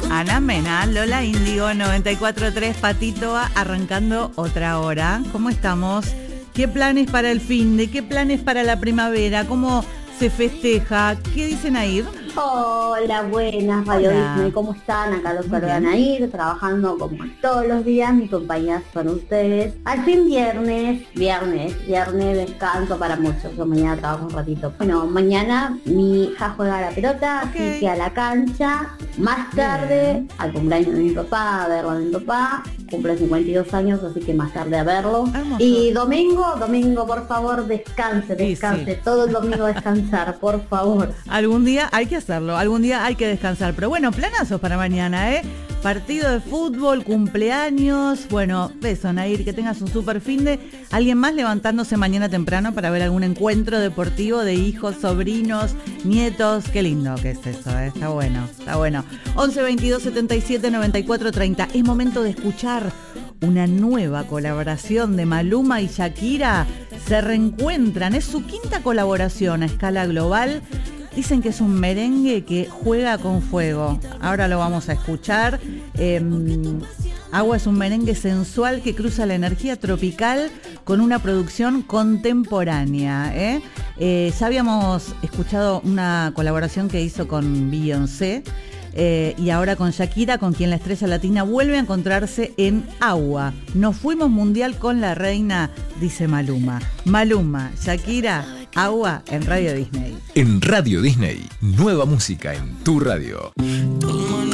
Ana Mena, Lola Índigo, 94.3, Patito, arrancando otra hora. ¿Cómo estamos? ¿Qué planes para el finde? ¿Qué planes para la primavera? ¿Cómo se festeja? ¿Qué dicen ahí? Hola, buenas, Radio Disney, ¿cómo están? Acá los saludan a ir, trabajando como todos los días, mis compañías son ustedes. Al fin viernes, descanso para muchos, yo mañana trabajo un ratito. Bueno, mañana mi hija juega a la pelota, así que a la cancha. Más tarde, al cumpleaños de mi papá, a verlo a mi papá, cumple 52 años, así que más tarde a verlo. Hermoso. Y domingo, por favor, descanse, Sí. todo el domingo descansar, por favor. Algún día hay que hacerlo, algún día hay que descansar. Pero bueno, planazos para mañana, ¿eh? Partido de fútbol, cumpleaños. Bueno, beso, Nair, que tengas un super finde. ¿Alguien más levantándose mañana temprano para ver algún encuentro deportivo de hijos, sobrinos, nietos? Qué lindo que es eso, ¿eh? Está bueno, está bueno. 11 22 77 94 30. Es momento de escuchar una nueva colaboración de Maluma y Shakira. Se reencuentran, es su quinta colaboración a escala global. Dicen que es un merengue que juega con fuego. Ahora lo vamos a escuchar. Agua es un merengue sensual que cruza la energía tropical con una producción contemporánea. Ya habíamos escuchado una colaboración que hizo con Beyoncé. Y ahora con Shakira, con quien la estrella latina vuelve a encontrarse en Agua. Nos fuimos mundial con la reina, dice Maluma. Maluma, Shakira, Agua en Radio Disney. En Radio Disney, nueva música en tu radio.